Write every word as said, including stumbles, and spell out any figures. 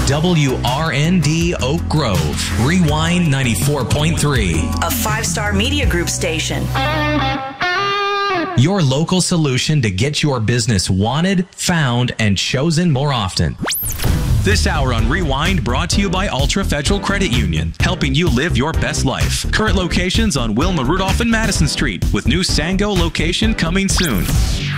W R N D Oak Grove. Rewind ninety-four point three. A five-star media group station. Your local solution to get your business wanted, found, and chosen more often. This hour on Rewind brought to you by Ultra Federal Credit Union, helping you live your best life. Current locations on Wilma Rudolph and Madison Street, with new Sango location coming soon.